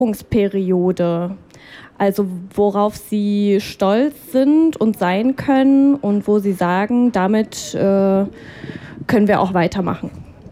Periode, also worauf Sie stolz sind und sein können und wo Sie sagen, damit können wir auch weitermachen.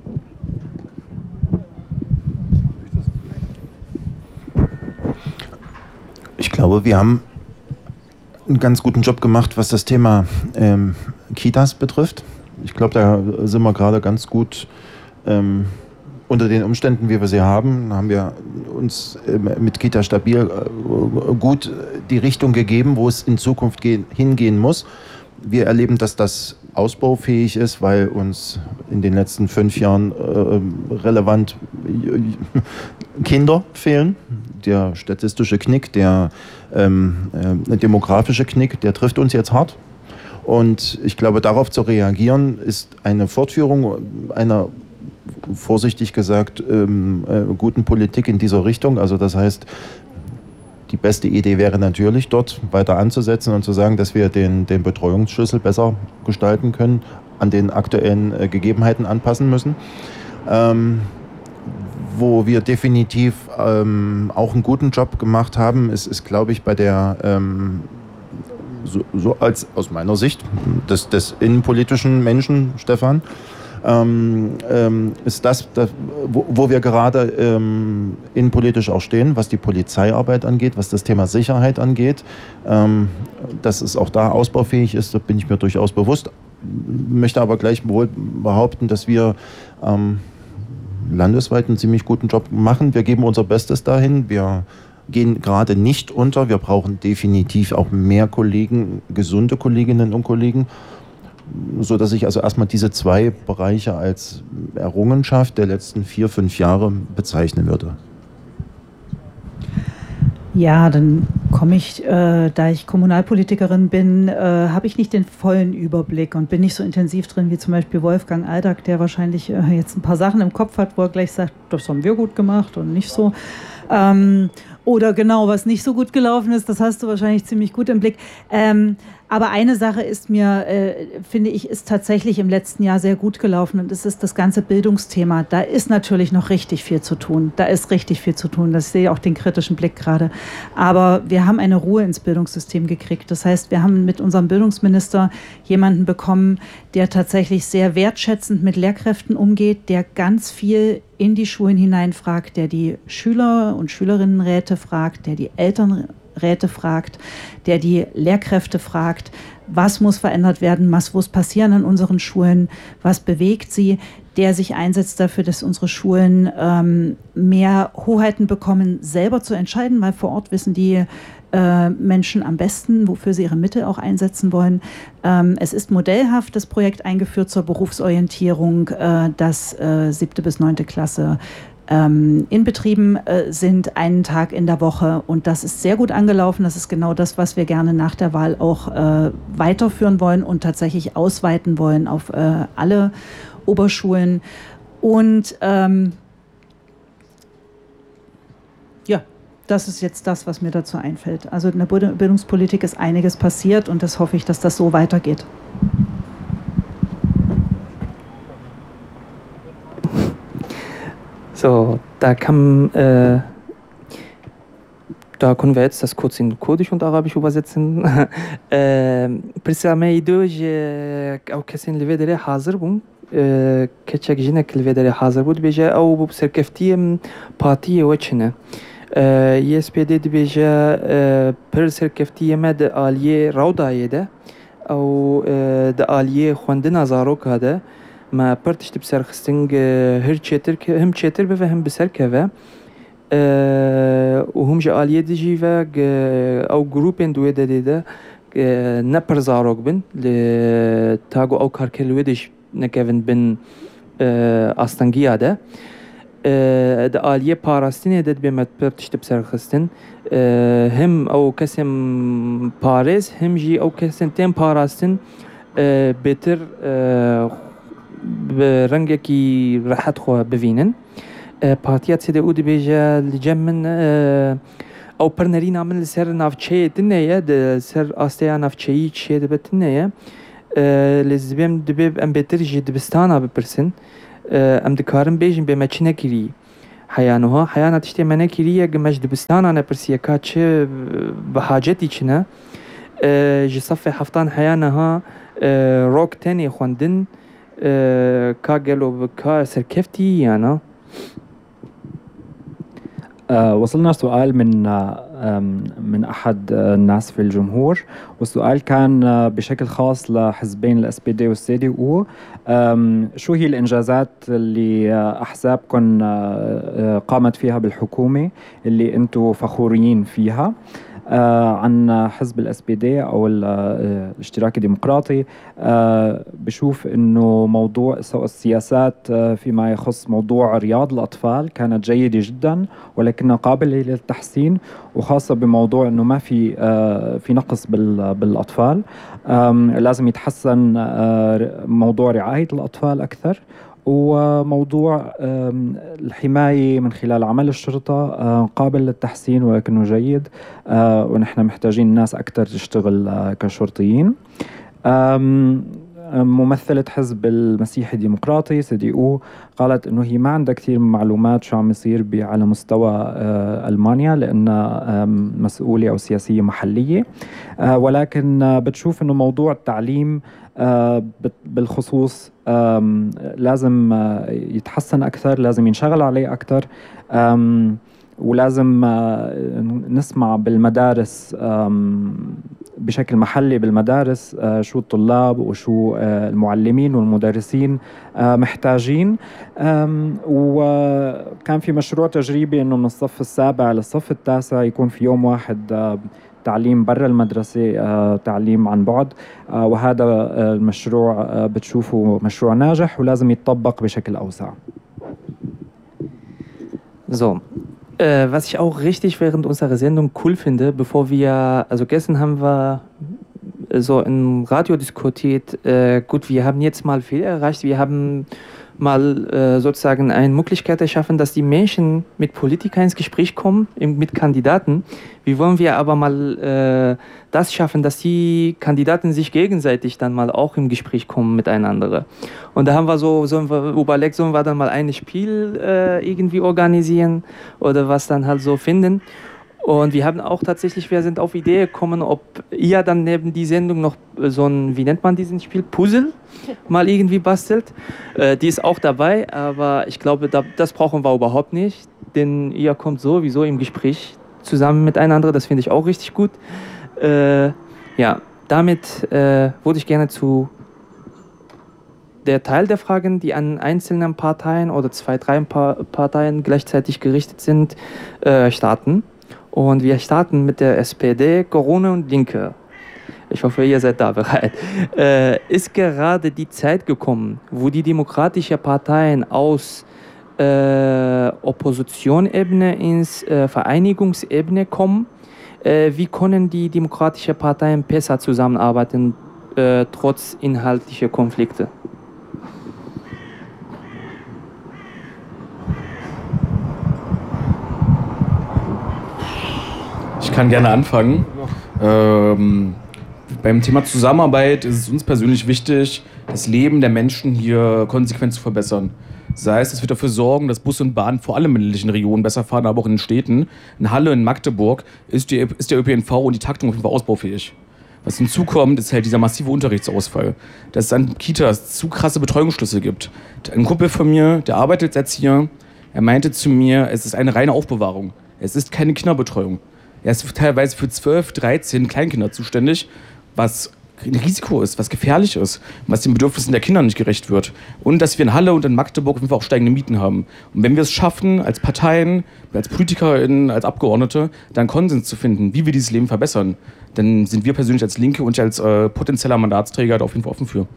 Ich glaube, wir haben einen ganz guten Job gemacht, was das Thema Kitas betrifft. Ich glaube, da sind wir gerade ganz gut unter den Umständen, wie wir sie haben wir uns mit Kita Stabil gut die Richtung gegeben, wo es in Zukunft hingehen muss. Wir erleben, dass das ausbaufähig ist, weil uns in den letzten 5 Jahren relevant Kinder fehlen. Der statistische Knick, der demografische Knick, der trifft uns jetzt hart. Und ich glaube, darauf zu reagieren, ist eine Fortführung einer, vorsichtig gesagt, guten Politik in dieser Richtung. Also das heißt, die beste Idee wäre natürlich, dort weiter anzusetzen und zu sagen, dass wir den Betreuungsschlüssel besser gestalten können, an den aktuellen Gegebenheiten anpassen müssen. Wo wir definitiv auch einen guten Job gemacht haben, ist glaube ich, bei der, aus meiner Sicht, des innenpolitischen Menschen, Stefan, ist das, wo wir gerade innenpolitisch auch stehen, was die Polizeiarbeit angeht, was das Thema Sicherheit angeht. Dass es auch da ausbaufähig ist, da bin ich mir durchaus bewusst. Möchte aber gleich wohl behaupten, dass wir landesweit einen ziemlich guten Job machen. Wir geben unser Bestes dahin. Wir gehen gerade nicht unter. Wir brauchen definitiv auch mehr Kollegen, gesunde Kolleginnen und Kollegen, so dass ich also erstmal diese 2 Bereiche als Errungenschaft der letzten 4, 5 Jahre bezeichnen würde. Ja, dann komme ich, da ich Kommunalpolitikerin bin, habe ich nicht den vollen Überblick und bin nicht so intensiv drin wie zum Beispiel Wolfgang Aldag, der wahrscheinlich jetzt ein paar Sachen im Kopf hat, wo er gleich sagt, das haben wir gut gemacht und nicht so. Oder genau, was nicht so gut gelaufen ist, das hast du wahrscheinlich ziemlich gut im Blick. Aber eine Sache ist mir, finde ich, ist tatsächlich im letzten Jahr sehr gut gelaufen und das ist das ganze Bildungsthema. Da ist natürlich noch richtig viel zu tun. Da ist richtig viel zu tun. Das sehe ich auch den kritischen Blick gerade. Aber wir haben eine Ruhe ins Bildungssystem gekriegt. Das heißt, wir haben mit unserem Bildungsminister jemanden bekommen, der tatsächlich sehr wertschätzend mit Lehrkräften umgeht, der ganz viel in die Schulen hineinfragt, der die Schüler- und Schülerinnenräte fragt, der die Elternräte fragt, der die Lehrkräfte fragt, was muss verändert werden, was muss passieren an unseren Schulen, was bewegt sie, der sich einsetzt dafür, dass unsere Schulen mehr Hoheiten bekommen, selber zu entscheiden, weil vor Ort wissen die Menschen am besten, wofür sie ihre Mittel auch einsetzen wollen. Es ist modellhaft, das Projekt eingeführt zur Berufsorientierung, dass 7. bis 9. Klasse in Betrieben sind, einen Tag in der Woche und das ist sehr gut angelaufen. Das ist genau das, was wir gerne nach der Wahl auch weiterführen wollen und tatsächlich ausweiten wollen auf alle Oberschulen. Und ja, das ist jetzt das, was mir dazu einfällt. Also in der Bildungspolitik ist einiges passiert und das hoffe ich, dass das so weitergeht. So, da können wir jetzt das kurz in Kurdisch und Arabisch übersetzen. Prisame idoj au kesin livedere hazır bun. Keçek jinek livedere hazır bud beje au bu serkeftiye partiye veçine. YSPD beje per serkeftiye med aliye rawdaye او د آلیه خوندنا زاروک هده ما پرتشت بسر خستنگ هر چتر هم چتر به هم بسر که و هم جا آلیه دیجی و او گروپین دوی ده نپر زاروک بن تاگو او کارکلوی دیش نکوین بن استنگیه ده د آلیه پاراستینه دد به پرتشت بسر خستن هم او کسیم پارس هم جی او کسیم تیم پاراستن بهتر برنگه کی راحت خو ببینن پارتیات سده او دی بیجا لجمن او پرنری نامن سر نافچه دنیه د سر آستیا نافچهی چه دبتنیه لزبیم دبیب ام بهتر جی دبستانا بپرسن ام دکارم بیجن به مچنه گیری حیانها حیانات تشتی منه کلیه گمش دبستانا نپرسیه که چه بحاجتی چنه جصف هفتان حیانها روک تاني خوندن كا قالوا بكا سركفتي يعني وصلنا سؤال من أحد الناس في الجمهور، والسؤال كان بشكل خاص لحزبين الاس بي دي والسي دي او. شو هي الإنجازات اللي أحزابكم قامت فيها بالحكومة اللي أنتم فخورين فيها؟ عن حزب الاس بي دي او الاشتراك الديمقراطي بشوف انه موضوع السياسات فيما يخص موضوع رياض الاطفال كانت جيده جدا ولكنها قابله للتحسين، وخاصه بموضوع انه ما في نقص بالاطفال. لازم يتحسن موضوع رعايه الاطفال اكثر، وموضوع الحماية من خلال عمل الشرطة قابل للتحسين ولكنه جيد، ونحن محتاجين ناس أكثر تشتغل كشرطيين. ممثلة حزب المسيحي الديمقراطي سي دي او قالت انه هي ما عندها كثير معلومات شو عم يصير على مستوى ألمانيا لأنها مسؤولة أو سياسية محلية، ولكن بتشوف انه موضوع التعليم بالخصوص لازم يتحسن أكثر، لازم ينشغل عليه أكثر، ولازم نسمع بالمدارس بشكل محلي بالمدارس شو الطلاب وشو المعلمين والمدرسين محتاجين. وكان في مشروع تجريبي انه من الصف السابع للصف التاسع يكون في يوم واحد تعليم برا المدرسة، تعليم عن بعد، وهذا المشروع بتشوفه مشروع ناجح ولازم يتطبق بشكل أوسع. So, was ich auch richtig während unserer Sendung cool finde, bevor wir, also gestern haben wir so im Radio diskutiert, gut, wir haben jetzt mal viel erreicht, wir haben mal sozusagen eine Möglichkeit erschaffen, dass die Menschen mit Politikern ins Gespräch kommen, mit Kandidaten. Wie wollen wir aber mal das schaffen, dass die Kandidaten sich gegenseitig dann mal auch im Gespräch kommen miteinander? Und da haben wir so überlegt, sollen wir dann mal ein Spiel irgendwie organisieren oder was dann halt so finden. Und wir haben auch tatsächlich, wir sind auf Idee gekommen, ob ihr dann neben die Sendung noch so ein, wie nennt man diesen Spiel, Puzzle mal irgendwie bastelt. Die ist auch dabei, aber ich glaube, das brauchen wir überhaupt nicht, denn ihr kommt sowieso im Gespräch zusammen miteinander, das finde ich auch richtig gut. Ja, damit würde ich gerne zu der Teil der Fragen, die an einzelnen Parteien oder 2, 3 Parteien gleichzeitig gerichtet sind, starten. Und wir starten mit der SPD, Corona und Linke. Ich hoffe, ihr seid da bereit. Ist gerade die Zeit gekommen, wo die demokratischen Parteien aus Oppositionsebene ins Vereinigungsebene kommen? Wie können die demokratischen Parteien besser zusammenarbeiten, trotz inhaltlicher Konflikte? Ich kann gerne anfangen. Beim Thema Zusammenarbeit ist es uns persönlich wichtig, das Leben der Menschen hier konsequent zu verbessern. Sei es, dass wir dafür sorgen, dass Bus und Bahn vor allem in ländlichen Regionen besser fahren, aber auch in den Städten. In Halle, in Magdeburg ist der ÖPNV und die Taktung auf jeden Fall ausbaufähig. Was hinzukommt, ist halt dieser massive Unterrichtsausfall. Dass es an Kitas zu krasse Betreuungsschlüsse gibt. Ein Kumpel von mir, der arbeitet als Erzieher, er meinte zu mir, es ist eine reine Aufbewahrung. Es ist keine Kinderbetreuung. Er ist teilweise für 12, 13 Kleinkinder zuständig, was ein Risiko ist, was gefährlich ist, was den Bedürfnissen der Kinder nicht gerecht wird. Und dass wir in Halle und in Magdeburg auf jeden Fall auch steigende Mieten haben. Und wenn wir es schaffen, als Parteien, als PolitikerInnen, als Abgeordnete, dann Konsens zu finden, wie wir dieses Leben verbessern, dann sind wir persönlich als Linke und als potenzieller Mandatsträger da auf jeden Fall offen für.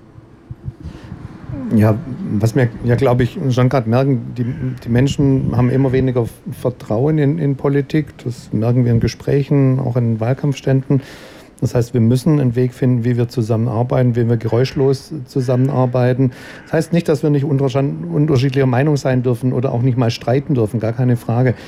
Ja, was wir ja, glaube ich, schon gerade merken, die Menschen haben immer weniger Vertrauen in Politik. Das merken wir in Gesprächen, auch in Wahlkampfständen. Das heißt, wir müssen einen Weg finden, wie wir zusammenarbeiten, wie wir geräuschlos zusammenarbeiten. Das heißt nicht, dass wir nicht unterschiedlicher Meinung sein dürfen oder auch nicht mal streiten dürfen, gar keine Frage.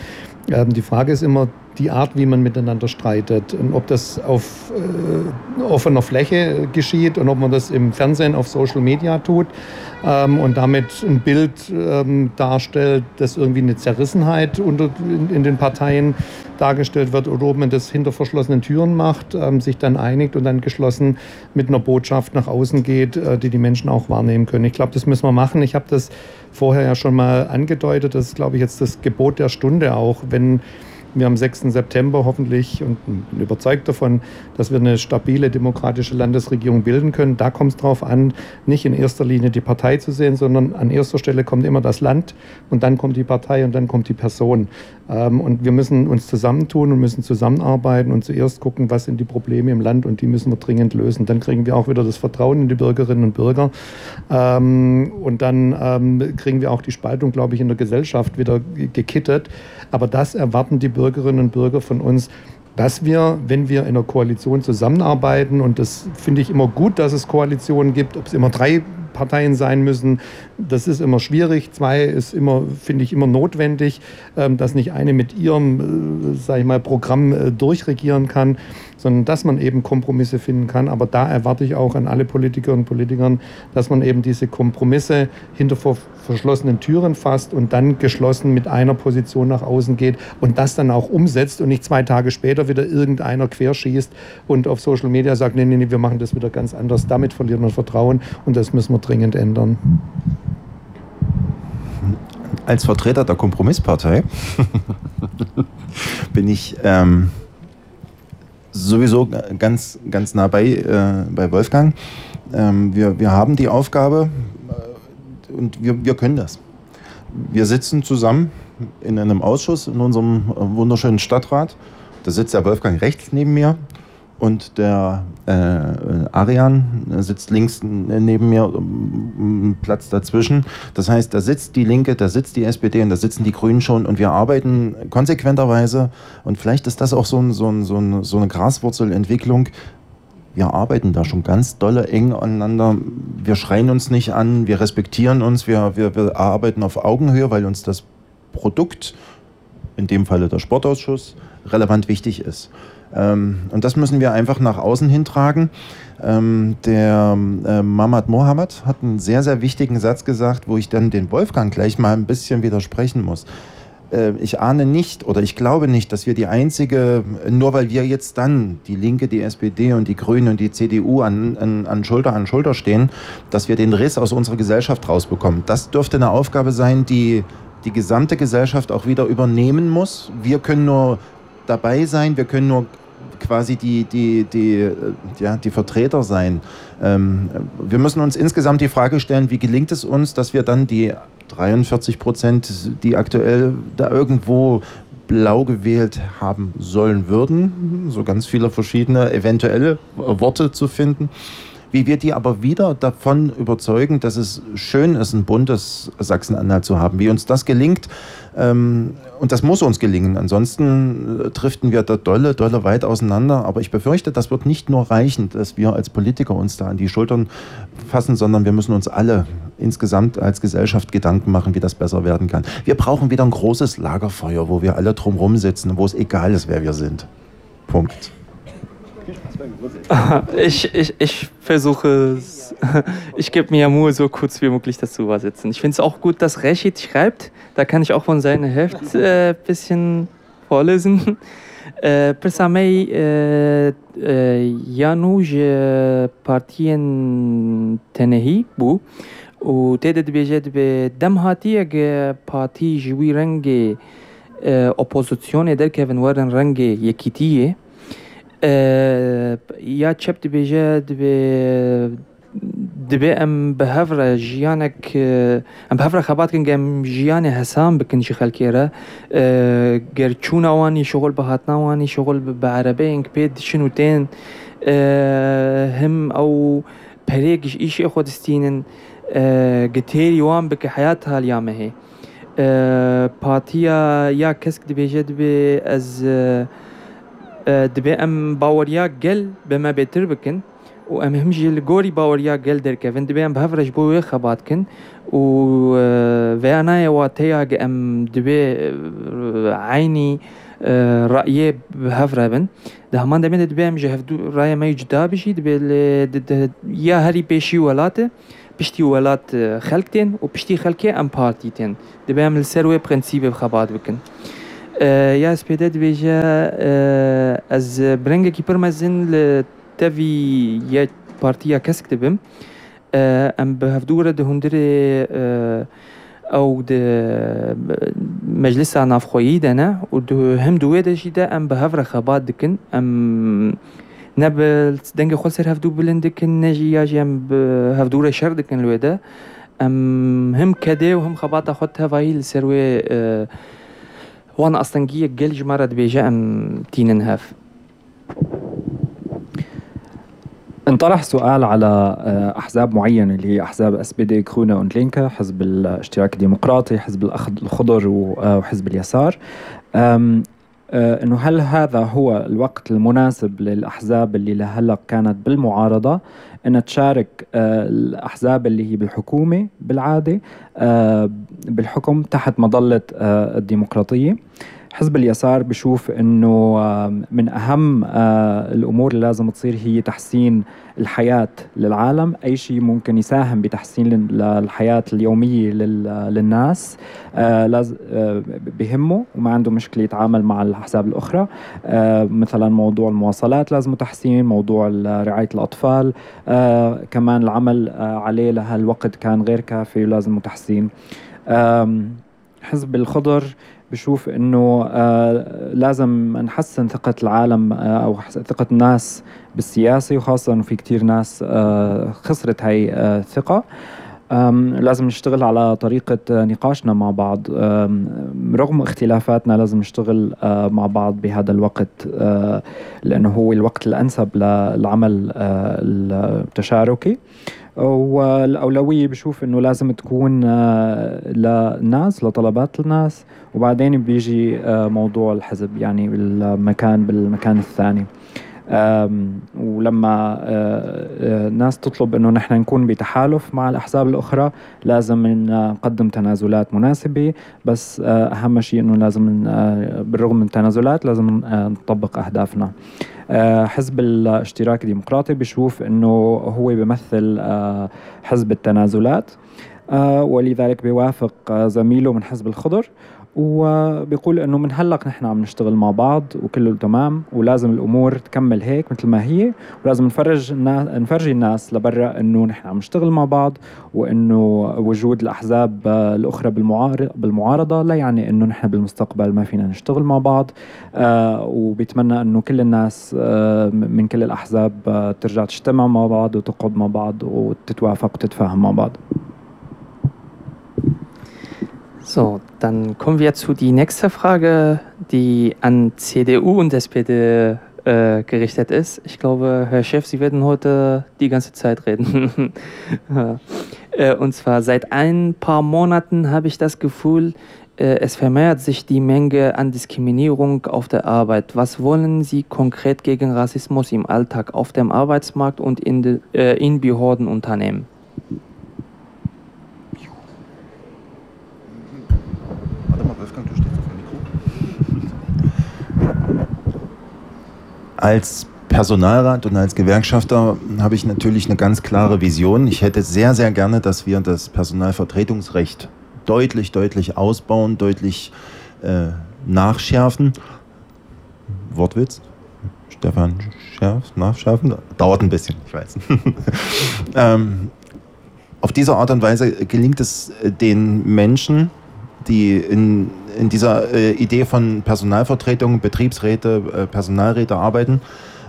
Die Frage ist immer die Art, wie man miteinander streitet und ob das auf offener Fläche geschieht und ob man das im Fernsehen, auf Social Media tut und damit ein Bild darstellt, das irgendwie eine Zerrissenheit in den Parteien dargestellt wird, oder ob man das hinter verschlossenen Türen macht, sich dann einigt und dann geschlossen mit einer Botschaft nach außen geht, die Menschen auch wahrnehmen können. Ich glaube, das müssen wir machen. Ich habe das vorher ja schon mal angedeutet. Das ist, glaube ich, jetzt das Gebot der Stunde auch, wenn wir am 6. September hoffentlich und bin überzeugt davon, dass wir eine stabile demokratische Landesregierung bilden können. Da kommt es darauf an, nicht in erster Linie die Partei zu sehen, sondern an erster Stelle kommt immer das Land und dann kommt die Partei und dann kommt die Person. Und wir müssen uns zusammentun und müssen zusammenarbeiten und zuerst gucken, was sind die Probleme im Land, und die müssen wir dringend lösen. Dann kriegen wir auch wieder das Vertrauen in die Bürgerinnen und Bürger. Und dann kriegen wir auch die Spaltung, glaube ich, in der Gesellschaft wieder gekittet. Aber das erwarten die Bürgerinnen und Bürger von uns, dass wir, wenn wir in einer Koalition zusammenarbeiten, und das finde ich immer gut, dass es Koalitionen gibt, ob es immer 3 Parteien sein müssen, das ist immer schwierig. 2 ist immer, finde ich, immer notwendig, dass nicht eine mit ihrem, sage ich mal, Programm durchregieren kann, sondern dass man eben Kompromisse finden kann. Aber da erwarte ich auch an alle Politikerinnen und Politikern, dass man eben diese Kompromisse hinter verschlossenen Türen fasst und dann geschlossen mit einer Position nach außen geht und das dann auch umsetzt und nicht 2 Tage später wieder irgendeiner querschießt und auf Social Media sagt, nee, wir machen das wieder ganz anders. Damit verliert man Vertrauen, und das müssen wir dringend ändern. Als Vertreter der Kompromisspartei bin ich sowieso ganz nah bei Wolfgang. Wir haben die Aufgabe und wir können das. Wir sitzen zusammen in einem Ausschuss in unserem wunderschönen Stadtrat. Da sitzt der Wolfgang rechts neben mir und der Arian sitzt links neben mir, Platz dazwischen. Das heißt, da sitzt die Linke, da sitzt die SPD und da sitzen die Grünen schon, und wir arbeiten konsequenterweise, und vielleicht ist das auch so eine Graswurzelentwicklung. Wir arbeiten da schon ganz dolle eng aneinander. Wir schreien uns nicht an, wir respektieren uns, wir arbeiten auf Augenhöhe, weil uns das Produkt, in dem Falle der Sportausschuss, relevant wichtig ist. Und das müssen wir einfach nach außen hintragen. Der Mahmat Mohammed hat einen sehr, sehr wichtigen Satz gesagt, wo ich dann den Wolfgang gleich mal ein bisschen widersprechen muss. Ich ahne nicht oder ich glaube nicht, dass wir die einzige, nur weil wir jetzt dann, die Linke, die SPD und die Grünen und die CDU an Schulter stehen, dass wir den Riss aus unserer Gesellschaft rausbekommen. Das dürfte eine Aufgabe sein, die die gesamte Gesellschaft auch wieder übernehmen muss. Wir können nur dabei sein, wir können nur quasi die Vertreter sein. Wir müssen uns insgesamt die Frage stellen, wie gelingt es uns, dass wir dann die 43%, die aktuell da irgendwo blau gewählt haben sollen würden, so ganz viele verschiedene eventuelle Worte zu finden, wie wir die aber wieder davon überzeugen, dass es schön ist, ein buntes Sachsen-Anhalt zu haben. Wie uns das gelingt, und das muss uns gelingen, ansonsten driften wir da dolle weit auseinander. Aber ich befürchte, das wird nicht nur reichen, dass wir als Politiker uns da an die Schultern fassen, sondern wir müssen uns alle insgesamt als Gesellschaft Gedanken machen, wie das besser werden kann. Wir brauchen wieder ein großes Lagerfeuer, wo wir alle drumherum sitzen und wo es egal ist, wer wir sind. Punkt. Ich versuche, ich gebe mir Mühe, so kurz wie möglich das zu übersetzen. Ich finde es auch gut, dass Rashid schreibt. Da kann ich auch von seinem Heft ein bisschen vorlesen. Persamei Januj Partien Tenehi bu و تعداد بيجد به دم هاتیه که پارتی جوی رنگ اپوزیسیون در که ونورن رنگ یکیتیه یا چپت بيجد به دبي ام بهفر جيانك ام بهفر خبات كن جم جيان حسام بكن شخل كيرا گرچونا واني شغل بهاتنا واني شغل بعربي انك بيد شنو تين هم او بريق ايش خود استينن گتيري وان بك حياتها اليوم هي باتيا يا كسك دبيجد بي از دبي ام باوريا قل بما بيتر بكن وام همجي الجوري باوريا جلدر كفن دبي ام بهفرج بوي خباتكن و فانا واتيا ام دبي عيني رأيي بهفربن ده همان دبي دبي ام جهفدو راي ما يجدا بشي دبي يا هري بيشي ولاته بشتي ولات خلقتين وبشتي خلقي ام بارتيتين دبي ام السروي برنسيب بخبات بكن يا سبيدت بيجا از برنگه کی پرمزن لتوی یا پارتیا کسک دبم ام بهفدوره ده هندره او ده مجلس نافخویی دنا و ده هم دوه ده جیده ام بهفره خبات دکن ام نبل دنگ خل سر هفدو بلند دکن نجی یا جی ام بهفدوره شر دکن لوده ام هم کده و هم خبات خود هفایی لسروی وانا أصلاً جيل جمرة بيجا ام تيننهاف. انطرح سؤال على أحزاب معينة اللي هي أحزاب SPD كرونا und Linke، حزب الاشتراك الديمقراطي، حزب الخضر وحزب اليسار. إنه هل هذا هو الوقت المناسب للأحزاب اللي لهلا كانت بالمعارضة أن تشارك الأحزاب اللي هي بالحكومة بالعادة بالحكم تحت مظلة الديمقراطية؟ حزب اليسار بشوف انه من اهم الامور اللي لازم تصير هي تحسين الحياة للعالم. اي شيء ممكن يساهم بتحسين الحياة اليومية للناس لازم بهمه وما عنده مشكلة يتعامل مع الاحزاب الاخرى. مثلا موضوع المواصلات لازم تحسين، موضوع رعاية الاطفال كمان العمل عليه لهالوقت كان غير كافي ولازم تحسين. حزب الخضر بشوف انه لازم نحسن ثقة العالم او ثقة الناس بالسياسة، وخاصة انه في كتير ناس خسرت هاي الثقة. لازم نشتغل على طريقة نقاشنا مع بعض رغم اختلافاتنا، لازم نشتغل مع بعض بهذا الوقت لأنه هو الوقت الأنسب للعمل التشاركي. والأولوية بشوف إنه لازم تكون للناس، لطلبات الناس، وبعدين بيجي موضوع الحزب يعني بالمكان الثاني. ولما ناس تطلب إنه نحن نكون بتحالف مع الأحزاب الأخرى لازم نقدم تنازلات مناسبة، بس أهم شيء إنه لازم بالرغم من التنازلات لازم نطبق أهدافنا. حزب الاشتراك الديمقراطي بيشوف انه هو بيمثل حزب التنازلات، ولذلك بيوافق زميله من حزب الخضر وبيقول انه من هلق نحن عم نشتغل مع بعض وكله تمام، ولازم الامور تكمل هيك مثل ما هي، ولازم نفرجي الناس لبرا انه نحن عم نشتغل مع بعض، وانه وجود الاحزاب الاخرى بالمعارضه لا يعني انه نحن بالمستقبل ما فينا نشتغل مع بعض. وبيتمنى انه كل الناس من كل الاحزاب ترجع تجتمع مع بعض وتقعد مع بعض وتتوافق وتتفاهم مع بعض. So, dann kommen wir zu die nächste Frage, die an CDU und SPD gerichtet ist. Ich glaube, Herr Chef, Sie werden heute die ganze Zeit reden. Und zwar seit ein paar Monaten habe ich das Gefühl, es vermehrt sich die Menge an Diskriminierung auf der Arbeit. Was wollen Sie konkret gegen Rassismus im Alltag auf dem Arbeitsmarkt und in Behörden unternehmen? Als Personalrat und als Gewerkschafter habe ich natürlich eine ganz klare Vision. Ich hätte sehr, sehr gerne, dass wir das Personalvertretungsrecht deutlich ausbauen, deutlich nachschärfen. Wortwitz? Stefan nachschärfen? Dauert ein bisschen, ich weiß. Auf diese Art und Weise gelingt es den Menschen, die in dieser Idee von Personalvertretung, Betriebsräte, Personalräte arbeiten,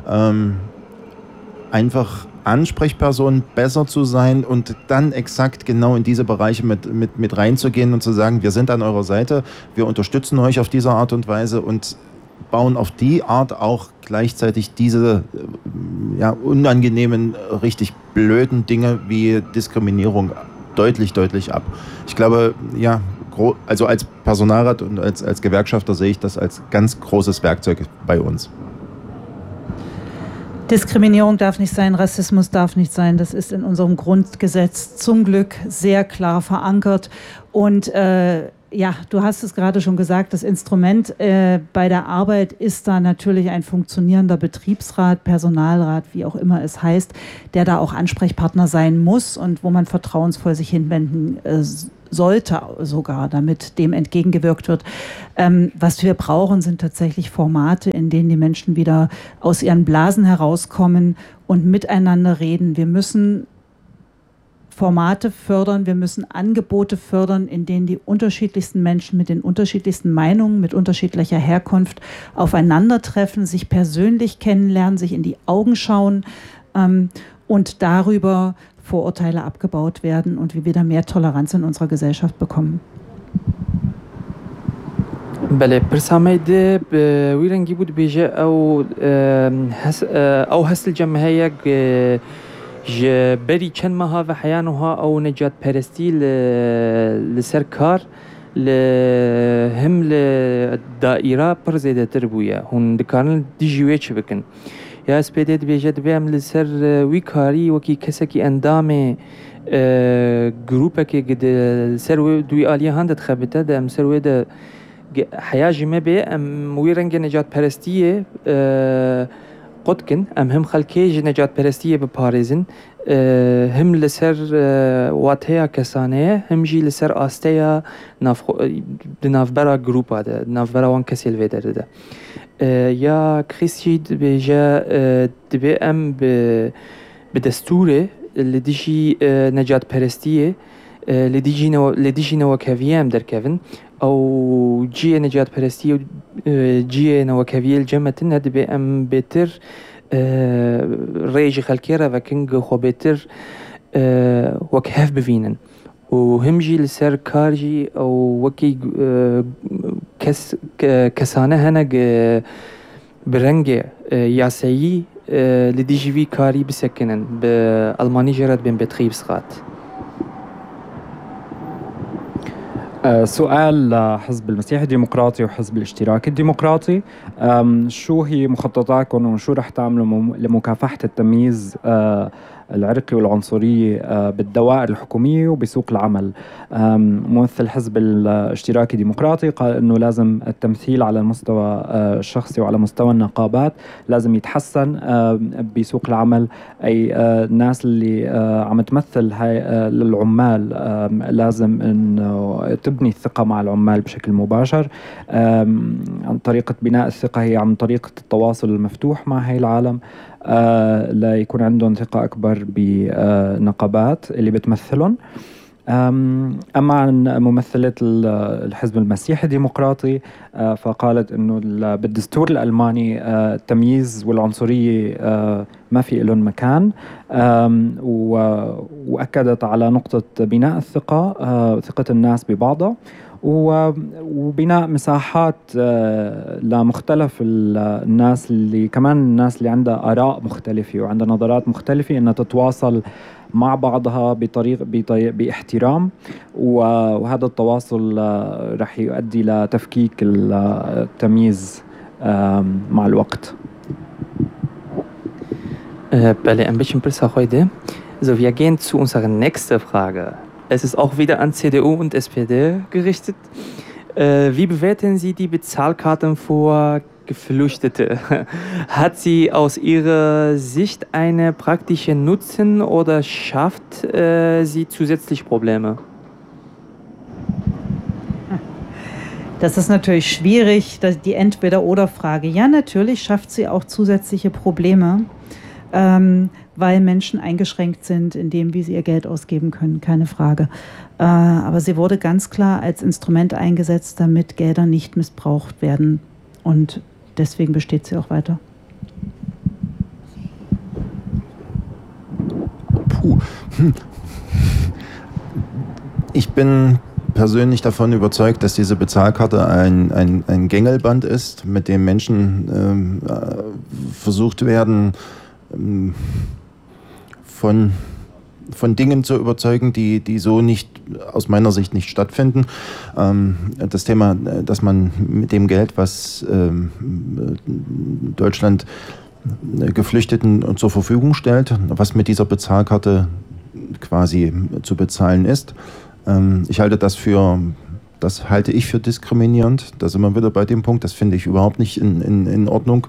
einfach Ansprechpersonen besser zu sein und dann exakt genau in diese Bereiche mit reinzugehen und zu sagen, wir sind an eurer Seite, wir unterstützen euch auf diese Art und Weise und bauen auf die Art auch gleichzeitig diese unangenehmen, richtig blöden Dinge wie Diskriminierung deutlich ab. Ich glaube, also als Personalrat und als Gewerkschafter sehe ich das als ganz großes Werkzeug bei uns. Diskriminierung darf nicht sein, Rassismus darf nicht sein. Das ist in unserem Grundgesetz zum Glück sehr klar verankert. Und ja, du hast es gerade schon gesagt, das Instrument bei der Arbeit ist da natürlich ein funktionierender Betriebsrat, Personalrat, wie auch immer es heißt, der da auch Ansprechpartner sein muss und wo man vertrauensvoll sich hinwenden sollte sogar, damit dem entgegengewirkt wird. Was wir brauchen, sind tatsächlich Formate, in denen die Menschen wieder aus ihren Blasen herauskommen und miteinander reden. Wir müssen Formate fördern, wir müssen Angebote fördern, in denen die unterschiedlichsten Menschen mit den unterschiedlichsten Meinungen, mit unterschiedlicher Herkunft aufeinandertreffen, sich persönlich kennenlernen, sich in die Augen schauen und darüber Vorurteile abgebaut werden und wir wieder mehr Toleranz in unserer Gesellschaft bekommen. بله برساميد ويرنجي بود بيجا أو هس الجمعية بري چند ماها و حيانها أو نجات پرستی لسر کار هم لدائرة پر زیده تر بویا هون دکارن دیجیوه چه بکن یا اسپیده بیجا دبیم لسر وی کاری وکی کسکی اندام گروپه که قد سر دوی آلیه هندت خبته دم سر ویده حياجي ما بي ام ويرنج نجات پرستیه قدكن ام هم خلكيج نجات پرستیه بپاريزن هم لسر واتهيا كسانه هم جي لسر آستيا ناف برا جروبا ده ناف برا وان كسيل ويدر ده يا كريستي بيجا دبي ام بدستوره اللي ديجي نجات پرستیه لديجي نوكافيام در كيفن او جي نجات پرستی جي نوكافيل جمتن هد بي ام بيتر ريج خلكيرا وكنگ خو بيتر وكهف بفينن وهم جي لسر كارجي او وكي كسانه هنگ برنگ ياسيي لديجي في كاري بسكنن بالماني جرد بين بتخيبسخات. سؤال لحزب المسيح الديمقراطي وحزب الاشتراك الديمقراطي، شو هي مخططاتكم وشو رح تعملوا لمكافحة التمييز العرقي والعنصرية بالدوائر الحكومية وبسوق العمل؟ ممثل الحزب الاشتراكي الديمقراطي قال انه لازم التمثيل على المستوى الشخصي وعلى مستوى النقابات لازم يتحسن بسوق العمل. اي الناس اللي عم تمثل هاي للعمال لازم انه تبني الثقة مع العمال بشكل مباشر. عن طريقة بناء الثقة هي عن طريقة التواصل المفتوح مع هاي العالم ليكون عندهم ثقة أكبر بنقابات اللي بتمثلهم. أما عن ممثلة الحزب المسيحي الديمقراطي فقالت أنه بالدستور الألماني التمييز والعنصرية ما في لهم مكان، وأكدت على نقطة بناء الثقة، ثقة الناس ببعضها وبناء مساحات لمختلف الناس اللي كمان الناس اللي عندها آراء مختلفة وعندها نظرات مختلفة أنها تتواصل مع بعضها باحترام، وهذا التواصل رح يؤدي لتفكيك التمييز مع الوقت. Belle, ein bisschen besser heute. So, wir gehen zu unserer nächsten Frage. Es ist auch wieder an CDU und SPD gerichtet. Wie bewerten Sie die Bezahlkarten für Geflüchtete? Hat sie aus Ihrer Sicht einen praktischen Nutzen oder schafft sie zusätzlich Probleme? Das ist natürlich schwierig, die Entweder-oder-Frage. Ja, natürlich schafft sie auch zusätzliche Probleme, weil Menschen eingeschränkt sind in dem, wie sie ihr Geld ausgeben können, keine Frage. Aber sie wurde ganz klar als Instrument eingesetzt, damit Gelder nicht missbraucht werden. Und deswegen besteht sie auch weiter. Puh. Ich bin persönlich davon überzeugt, dass diese Bezahlkarte ein Gängelband ist, mit dem Menschen versucht werden, von Dingen zu überzeugen, die so nicht, aus meiner Sicht nicht stattfinden. Das Thema, dass man mit dem Geld, was Deutschland Geflüchteten zur Verfügung stellt, was mit dieser Bezahlkarte quasi zu bezahlen ist. Das halte ich für diskriminierend. Da sind wir wieder bei dem Punkt, das finde ich überhaupt nicht in Ordnung.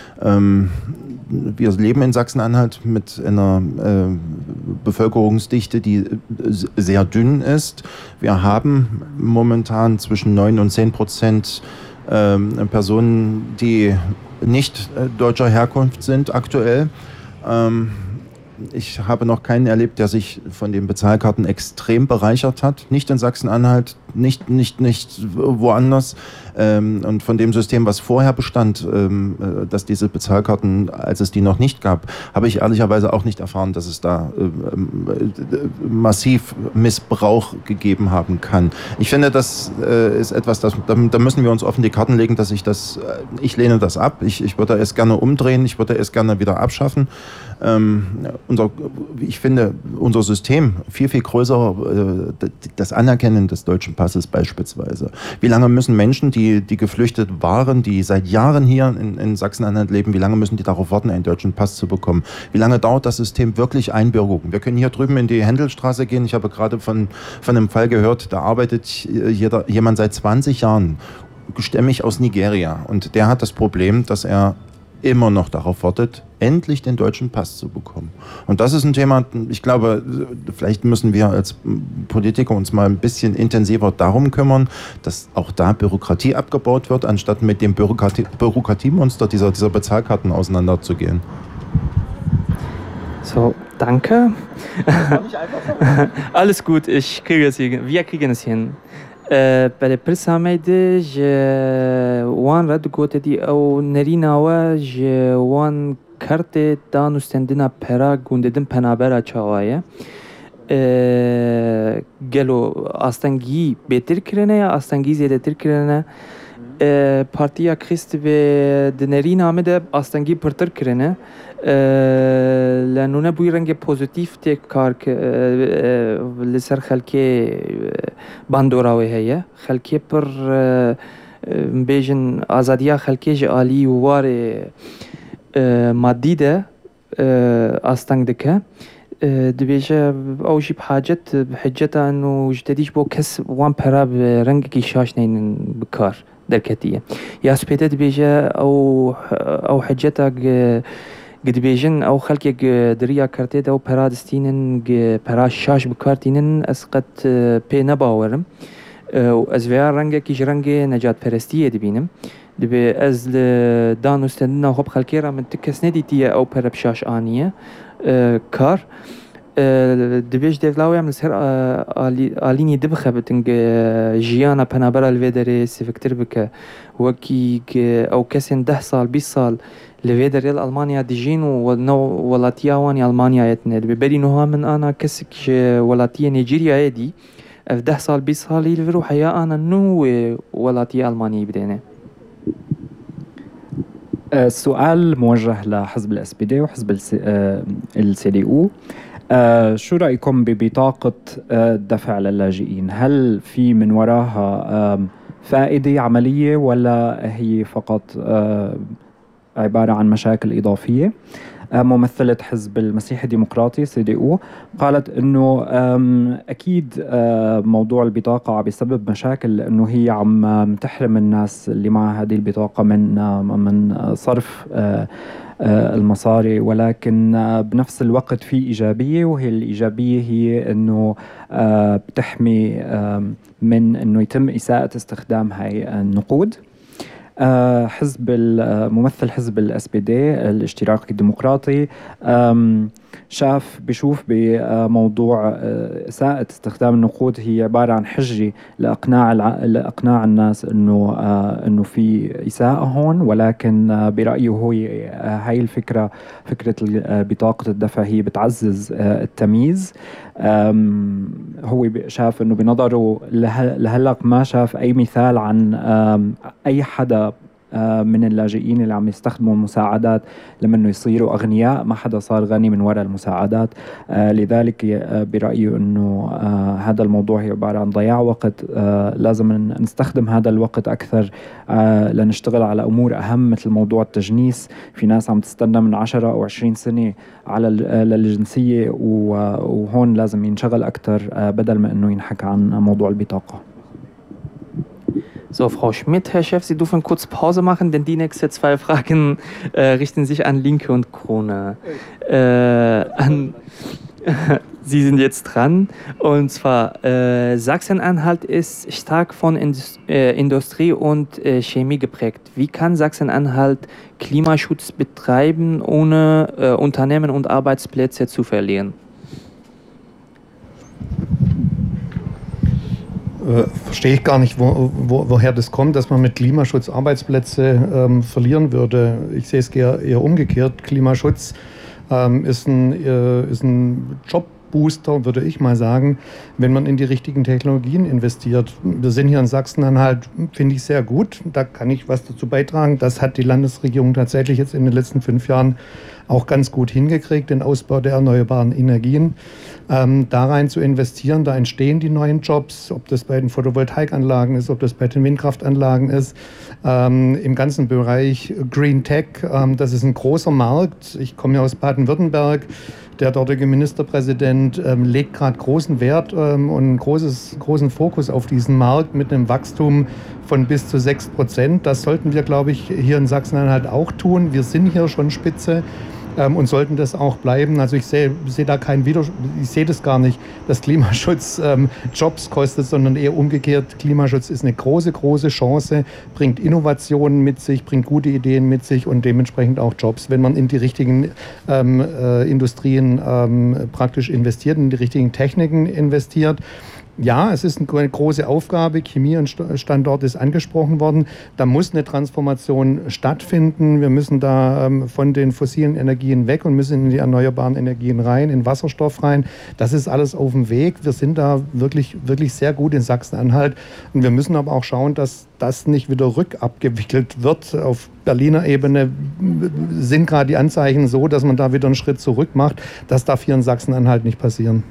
Wir leben in Sachsen-Anhalt mit einer Bevölkerungsdichte, die sehr dünn ist. Wir haben momentan zwischen 9 und 10% Personen, die nicht deutscher Herkunft sind aktuell. Ich habe noch keinen erlebt, der sich von den Bezahlkarten extrem bereichert hat. Nicht in Sachsen-Anhalt, nicht woanders. Und von dem System, was vorher bestand, dass diese Bezahlkarten, als es die noch nicht gab, habe ich ehrlicherweise auch nicht erfahren, dass es da massiv Missbrauch gegeben haben kann. Ich finde, das ist etwas, da müssen wir uns offen die Karten legen, dass ich lehne das ab. Ich würde es gerne umdrehen, ich würde es gerne wieder abschaffen. Ich finde, unser System viel, viel größer, das Anerkennen des deutschen Passes beispielsweise. Wie lange müssen Menschen, die geflüchtet waren, die seit Jahren hier in Sachsen-Anhalt leben, wie lange müssen die darauf warten, einen deutschen Pass zu bekommen? Wie lange dauert das System wirklich Einbürgerung? Wir können hier drüben in die Händelstraße gehen. Ich habe gerade von einem Fall gehört, da arbeitet jemand seit 20 Jahren, stämmig aus Nigeria. Und der hat das Problem, dass er immer noch darauf wartet, endlich den deutschen Pass zu bekommen. Und das ist ein Thema, ich glaube, vielleicht müssen wir als Politiker uns mal ein bisschen intensiver darum kümmern, dass auch da Bürokratie abgebaut wird, anstatt mit dem Bürokratiemonster dieser Bezahlkarten auseinanderzugehen. So, danke. Alles gut, wir kriegen es hin. بله پرسامه ده وان رد گوته دی او نریناوه وان کرت دانستندنا پرا گونددن پنابرا چاوایه گلو آستنگی بهتر کرنه یا آستنگی زیادتر کرنه پارتیا کریست به دنرینامه ده آستنگی پرتر کرنه لأنه نبوي رنگ پوزیتیف تک کار لسر خلکی باندوراوی هیا خلکی پر بیشن آزادیا خلکی جالی ووار مادی ده آستنگ دکه دبیجه اوجی بحجت انو جدیش بو کس وان پرا برنگ کی شاش نین بکار درکتیه یا سپیده دبیجه او حجتا قد بيجن أو خلق دريا كارتيد أو برادستينن براش شاش بكارتينن أسقط بي نباورم وأزفيار رنجة كيش رنجة نجات برستية دبينم دبي أز دانو استندنا خب خلقيرا من تكس نديتية أو بربشاش آنية كار دبيش ديفلاوي عمل سهر آليني دبخة بتنج جيانا بنابرا الفيدري سيفكتر بك وكي أو كسين 10 سال 20 سال لفيدر يل ألمانيا ديجين ولاتيا واني ألمانيا يتنال ببري نوها من أنا كسك ولاتيا نيجيريا يدي في 10 سال 20 سال يلفرو حيا أنا نو ولاتيا ألمانيا بدينا. السؤال موجه لحزب الاس بي دي وحزب السي دي او. شو رأيكم ببطاقة الدفع للاجئين؟ هل في من وراها فائدة عملية ولا هي فقط عبارة عن مشاكل إضافية؟ ممثلة حزب المسيح الديمقراطي سي دي او قالت انه اكيد موضوع البطاقة بسبب مشاكل انه هي عم تحرم الناس اللي مع هذه البطاقة من صرف المصاري، ولكن بنفس الوقت في إيجابية، وهي الإيجابية هي أنه بتحمي من أنه يتم إساءة استخدام هاي النقود. ممثل حزب الاس بي دي الاشتراكي الديمقراطي بيشوف بموضوع إساءة استخدام النقود هي عبارة عن حجة لإقناع الناس إنه في إساءة هون، ولكن برأيه هو هاي الفكرة، فكرة بطاقة الدفع، هي بتعزز التمييز. هو شاف إنه بنظره لهلق ما شاف أي مثال عن أي حدا من اللاجئين اللي عم يستخدموا المساعدات لما انه يصيروا اغنياء. ما حدا صار غني من وراء المساعدات. لذلك برأيي انه هذا الموضوع هي عبارة عن ضياع وقت. لازم نستخدم هذا الوقت اكثر لنشتغل على امور اهم مثل موضوع التجنيس. في ناس عم تستنى من 10 او 20 سنة على للجنسية، وهون لازم ينشغل اكثر بدل ما انه ينحكى عن موضوع البطاقة. So, Frau Schmidt, Herr Chef, Sie dürfen kurz Pause machen, denn die nächsten 2 Fragen richten sich an Linke und Krone. Sie sind jetzt dran. Und zwar, Sachsen-Anhalt ist stark von Industrie und Chemie geprägt. Wie kann Sachsen-Anhalt Klimaschutz betreiben, ohne Unternehmen und Arbeitsplätze zu verlieren? Verstehe ich gar nicht, woher das kommt, dass man mit Klimaschutz Arbeitsplätze verlieren würde. Ich sehe es eher umgekehrt. Klimaschutz ist ein Jobbooster, würde ich mal sagen, wenn man in die richtigen Technologien investiert. Wir sind hier in Sachsen-Anhalt, finde ich, sehr gut. Da kann ich was dazu beitragen. Das hat die Landesregierung tatsächlich jetzt in den letzten 5 Jahren auch ganz gut hingekriegt, den Ausbau der erneuerbaren Energien. Da rein zu investieren, da entstehen die neuen Jobs, ob das bei den Photovoltaikanlagen ist, ob das bei den Windkraftanlagen ist. Im ganzen Bereich Green Tech, das ist ein großer Markt. Ich komme ja aus Baden-Württemberg. Der dortige Ministerpräsident legt gerade großen Wert und großen Fokus auf diesen Markt mit einem Wachstum von bis zu 6%. Das sollten wir, glaube ich, hier in Sachsen-Anhalt auch tun. Wir sind hier schon Spitze und sollten das auch bleiben. Also ich sehe da keinen Widerspruch, ich sehe das gar nicht, dass Klimaschutz Jobs kostet, sondern eher umgekehrt. Klimaschutz ist eine große Chance, bringt Innovationen mit sich, bringt gute Ideen mit sich und dementsprechend auch Jobs, wenn man in die richtigen Industrien praktisch investiert, in die richtigen Techniken investiert. Ja, es ist eine große Aufgabe. Chemiestandort ist angesprochen worden. Da muss eine Transformation stattfinden. Wir müssen da von den fossilen Energien weg und müssen in die erneuerbaren Energien rein, in Wasserstoff rein. Das ist alles auf dem Weg. Wir sind da wirklich sehr gut in Sachsen-Anhalt. Und wir müssen aber auch schauen, dass das nicht wieder rückabgewickelt wird. Auf Berliner Ebene sind gerade die Anzeichen so, dass man da wieder einen Schritt zurück macht. Das darf hier in Sachsen-Anhalt nicht passieren.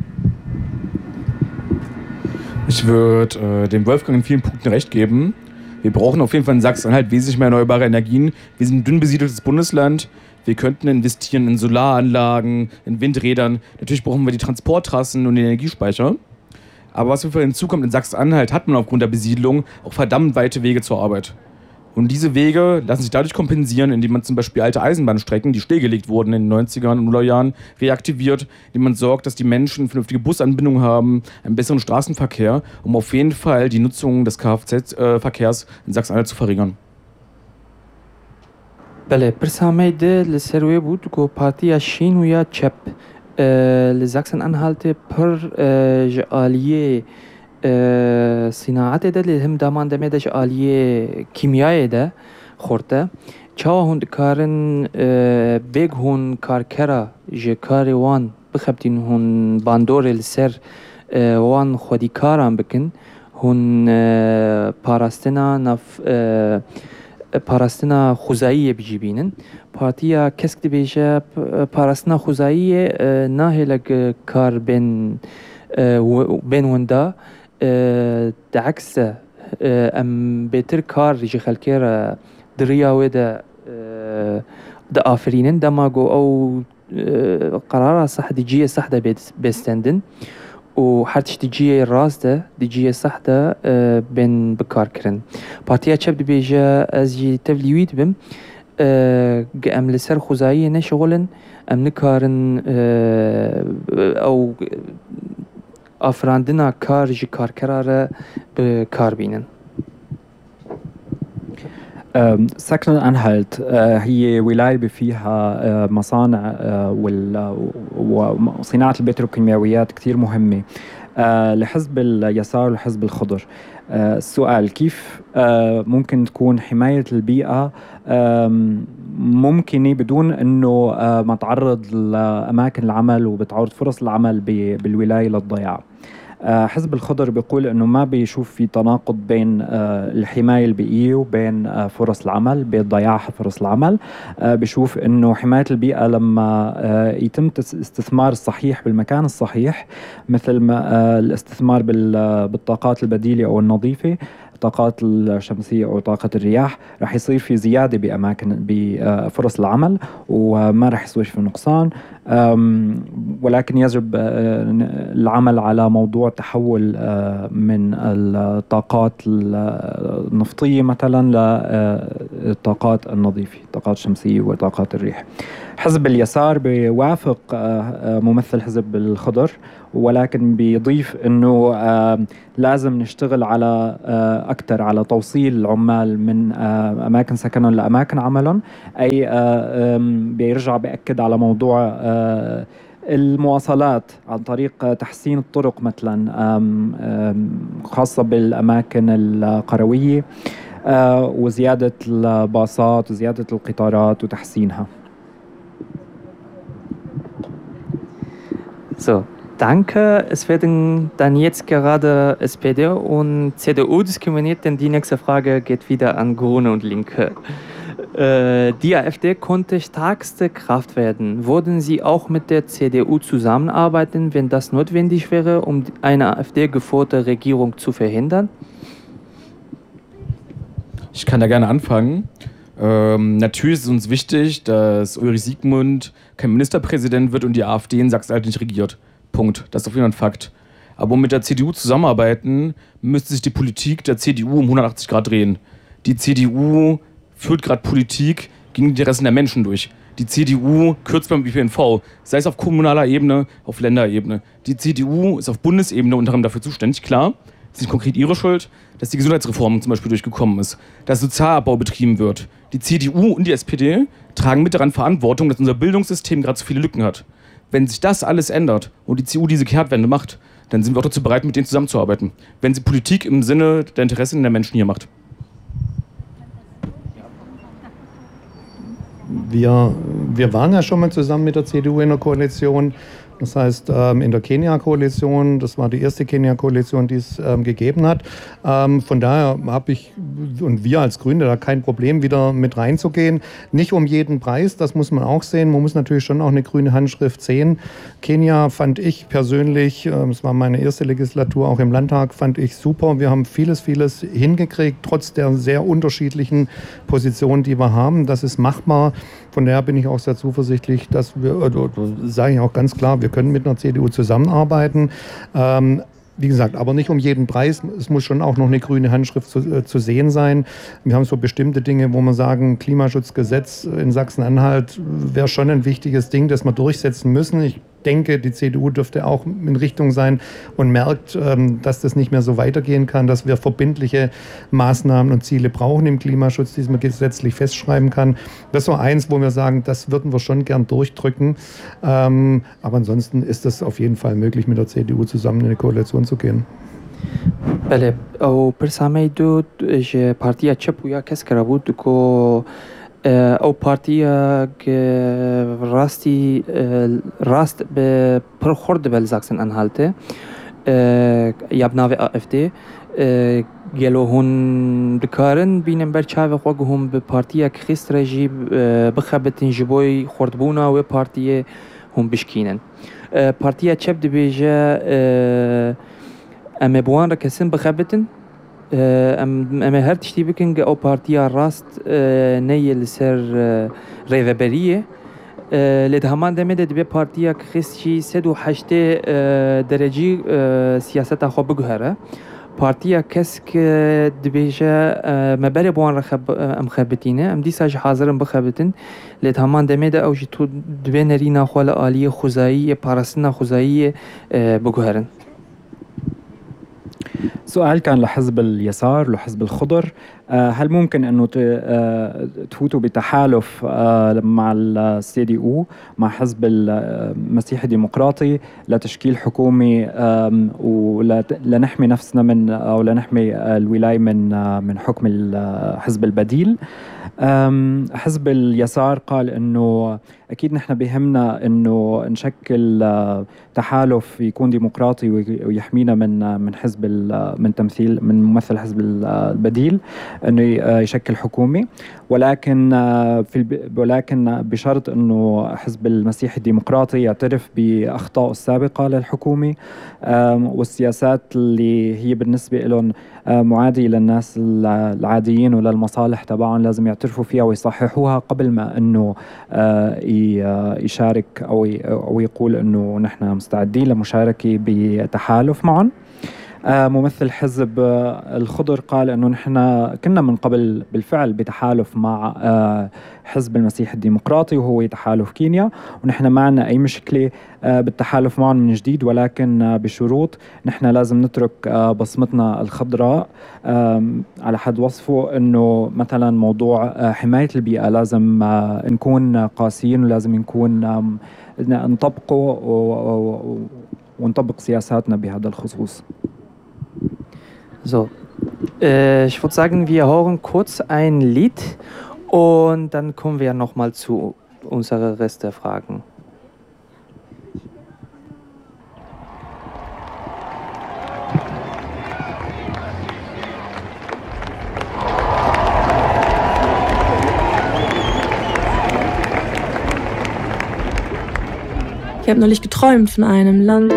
Ich würde dem Wolfgang in vielen Punkten recht geben. Wir brauchen auf jeden Fall in Sachsen-Anhalt wesentlich mehr erneuerbare Energien. Wir sind ein dünn besiedeltes Bundesland. Wir könnten investieren in Solaranlagen, in Windrädern. Natürlich brauchen wir die Transporttrassen und den Energiespeicher. Aber was für hinzukommt, in Sachsen-Anhalt hat man aufgrund der Besiedlung auch verdammt weite Wege zur Arbeit. Und diese Wege lassen sich dadurch kompensieren, indem man zum Beispiel alte Eisenbahnstrecken, die stillgelegt wurden in den 90er und 0er Jahren, reaktiviert, indem man sorgt, dass die Menschen vernünftige Busanbindung haben, einen besseren Straßenverkehr, um auf jeden Fall die Nutzung des Kfz-Verkehrs in Sachsen-Anhalt zu verringern. بله برسامه ده لسروی بود که پارتیا شین و یا چپ لزاکسن انحالت پر جالیه صناعت ده لهم دامان دمه ده جالیه کیمیای ده خورده چاو هند کارن بیگ هون کارکرا جکاری وان بخبتین هون باندور لسر وان خودی کاران بکن هون پاراستنا نف پاراستنا خوزایی بجیبینن پارتیا کسک بیشه پاراستنا خوزایی نه لگ کار بین وندا دعکس ام بهتر کار جی خلکر دریا و ده آفرینن دماغو او قرار صح دیجیه صح ده بستندن و هرچی دیجیه راست ده دیجیه صح ده بین بکار کرن پارتیا چپ دی بیجه از جی تبلیویت بم ام لسر خوزایی نشغلن ام نکارن او افراندنا کار جی کار کراره بکار بینن. ساكن-Anhalt هي ولاية فيها مصانع وصناعة البتروكيماويات كتير مهمة لحزب اليسار والحزب الخضر. السؤال كيف ممكن تكون حماية البيئة ممكنة بدون أنه ما تعرض لأماكن العمل وبتعرض فرص العمل بالولاية للضياع؟ حزب الخضر بيقول أنه ما بيشوف في تناقض بين الحماية البيئية وبين فرص العمل، بين ضياع فرص العمل. بيشوف أنه حماية البيئة لما يتم الاستثمار الصحيح بالمكان الصحيح، مثل ما الاستثمار بالطاقات البديلة أو النظيفة، الطاقات الشمسية أو طاقة الرياح، رح يصير في زيادة بفرص العمل وما رح يصير في نقصان. ولكن يجب العمل على موضوع تحول من الطاقات النفطية مثلا للطاقات النظيفة، الطاقات الشمسية وطاقات الريح. حزب اليسار بيوافق ممثل حزب الخضر، ولكن بيضيف أنه لازم نشتغل على أكثر على توصيل العمال من أماكن سكنهم لأماكن عملهم. أي بيرجع بيأكد على موضوع المواصلات عن طريق تحسين الطرق مثلا، خاصة بالأماكن القروية، وزيادة الباصات وزيادة القطارات وتحسينها. So, danke. Es werden dann jetzt gerade SPD und CDU diskriminiert, denn die nächste Frage geht wieder an Grüne und Linke. Die AfD konnte stärkste Kraft werden. Würden Sie auch mit der CDU zusammenarbeiten, wenn das notwendig wäre, um eine AfD-geführte Regierung zu verhindern? Ich kann da gerne anfangen. Natürlich ist es uns wichtig, dass Ulrich Siegmund kein Ministerpräsident wird und die AfD in Sachsen-Anhalt nicht regiert. Punkt. Das ist auf jeden Fall ein Fakt. Aber um mit der CDU zusammenarbeiten, müsste sich die Politik der CDU um 180 Grad drehen. Die CDU führt gerade Politik gegen die Interessen der Menschen durch. Die CDU kürzt beim ÖPNV, sei es auf kommunaler Ebene, auf Länderebene. Die CDU ist auf Bundesebene unter anderem dafür zuständig, klar. Das ist nicht konkret ihre Schuld, dass die Gesundheitsreform zum Beispiel durchgekommen ist, dass Sozialabbau betrieben wird. Die CDU und die SPD tragen mit daran Verantwortung, dass unser Bildungssystem gerade zu viele Lücken hat. Wenn sich das alles ändert und die CDU diese Kehrtwende macht, dann sind wir auch dazu bereit, mit denen zusammenzuarbeiten. Wenn sie Politik im Sinne der Interessen der Menschen hier macht. Wir waren ja schon mal zusammen mit der CDU in der Koalition. Das heißt, in der Kenia-Koalition, das war die erste Kenia-Koalition, die es gegeben hat. Von daher habe ich und wir als Grüne da kein Problem, wieder mit reinzugehen. Nicht um jeden Preis, das muss man auch sehen. Man muss natürlich schon auch eine grüne Handschrift sehen. Kenia fand ich persönlich, es war meine erste Legislatur auch im Landtag, fand ich super. Wir haben vieles hingekriegt, trotz der sehr unterschiedlichen Positionen, die wir haben. Das ist machbar. Von daher bin ich auch sehr zuversichtlich, dass wir, sage ich auch ganz klar, wir können mit einer CDU zusammenarbeiten. Wie gesagt, aber nicht um jeden Preis. Es muss schon auch noch eine grüne Handschrift zu sehen sein. Wir haben so bestimmte Dinge, wo wir sagen, Klimaschutzgesetz in Sachsen-Anhalt wäre schon ein wichtiges Ding, das wir durchsetzen müssen. Ich denke, die CDU dürfte auch in Richtung sein und merkt, dass das nicht mehr so weitergehen kann, dass wir verbindliche Maßnahmen und Ziele brauchen im Klimaschutz, die man gesetzlich festschreiben kann. Das ist so eins, wo wir sagen, das würden wir schon gern durchdrücken. Aber ansonsten ist es auf jeden Fall möglich, mit der CDU zusammen in eine Koalition zu gehen. بله او پرسامی دو پارتیا چپ و یا کس کرده بود که او پارتیا که راست به پرخورد بل زاکسن انحالته یا بناوی AfD گلو هون دکارن بینم بر چاوی خواه هم به پارتیا خیست رجی بخبتن جبوی خوردبونا و پارتیا هم بشکینن پارتیا چپ دبیجه اما بوان را کسن بخبتن اما هر تشتی بکن که او پارتیا راست نیل سر ریوبریه لید همان دمیده دبی پارتیا که خیستی 108 درجی سیاست خو بگهره پارتیا کس که دبیجه مبری بوان را خبتینه ام دی ساج حاضرم بخبتن لید همان دمیده او جی تو دبی نرینا خوال آلی خوزایی پارسنا خوزایی بگهرن. سؤال كان لحزب اليسار لحزب الخضر. هل ممكن أنه تفوتوا بتحالف مع الCDU مع حزب المسيحي الديمقراطي لتشكيل حكومي ولنحمي نفسنا من أو لنحمي الولاية من حكم الحزب البديل؟ حزب اليسار قال أنه أكيد نحن بيهمنا أنه نشكل تحالف يكون ديمقراطي ويحمينا من حزب من ممثل حزب البديل أنه يشكل حكومة، ولكن بشرط أنه حزب المسيحي الديمقراطي يعترف بأخطائه السابقة للحكومة والسياسات اللي هي بالنسبة لهم معادية للناس العاديين وللمصالح تبعهم لازم يعترفوا فيها ويصححوها قبل ما أنه يشارك أو يقول أنه نحن مستعدين لمشاركة بتحالف معهم. ممثل حزب الخضر قال أنه نحن كنا من قبل بالفعل بتحالف مع حزب المسيح الديمقراطي وهو تحالف كينيا، ونحن ما عنا أي مشكلة بالتحالف معهم من جديد، ولكن بشروط نحن لازم نترك بصمتنا الخضراء. على حد وصفه أنه مثلا موضوع حماية البيئة لازم نكون قاسيين ولازم نكون نطبقه ونطبق سياساتنا بهذا الخصوص. So, ich würde sagen, wir hören kurz ein Lied und dann kommen wir nochmal zu unserer Rest der Fragen. Ich habe neulich geträumt von einem Land,